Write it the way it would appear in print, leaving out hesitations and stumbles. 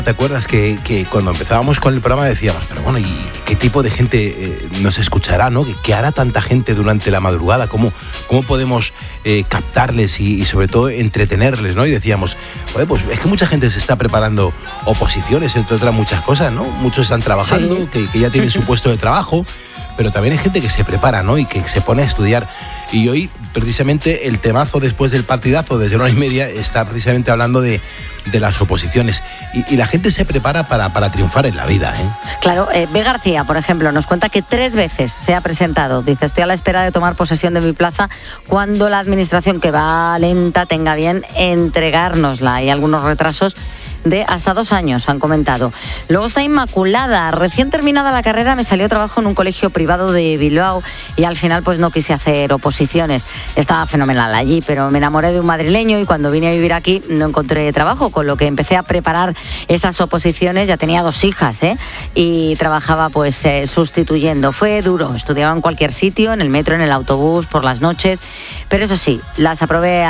¿Te acuerdas que cuando empezábamos con el programa decíamos, pero bueno, ¿y qué tipo de gente nos escuchará, no? ¿Qué hará tanta gente durante la madrugada? ¿Cómo podemos captarles y sobre todo entretenerles, ¿no? Y decíamos, pues es que mucha gente se está preparando oposiciones, entre otras muchas cosas, ¿no? Muchos están trabajando, Sí. que ya tienen su puesto de trabajo, pero también hay gente que se prepara, ¿no? Y que se pone a estudiar. Y hoy, precisamente, el temazo después del partidazo, desde 1:30, está precisamente hablando de las oposiciones. Y la gente se prepara para triunfar en la vida, ¿eh? Claro, B. García, por ejemplo, nos cuenta que 3 veces se ha presentado. Dice, estoy a la espera de tomar posesión de mi plaza cuando la administración, que va lenta, tenga bien entregárnosla. Hay algunos retrasos de hasta 2 años, han comentado. Luego está Inmaculada. Recién terminada la carrera me salió trabajo en un colegio privado de Bilbao y al final pues no quise hacer oposiciones. Estaba fenomenal allí, pero me enamoré de un madrileño y cuando vine a vivir aquí no encontré trabajo, con lo que empecé a preparar esas oposiciones. Ya tenía 2 hijas, y trabajaba pues sustituyendo. Fue duro, estudiaba en cualquier sitio, en el metro, en el autobús, por las noches, pero eso sí, las aprobé